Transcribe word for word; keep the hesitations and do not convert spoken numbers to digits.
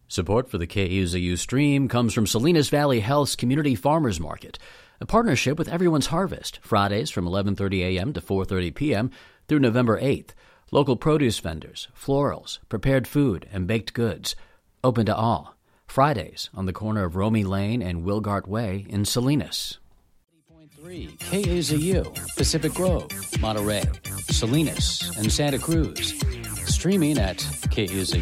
Support for the K U Z U stream comes from Salinas Valley Health's Community Farmers Market, a partnership with Everyone's Harvest, Fridays from eleven thirty a.m. to four thirty p.m. through November eighth. Local produce vendors, florals, prepared food, and baked goods. Open to all. Fridays on the corner of Romy Lane and Wilgart Way in Salinas. K A Z U, Pacific Grove, Monterey, Salinas, and Santa Cruz. Streaming at K A Z U.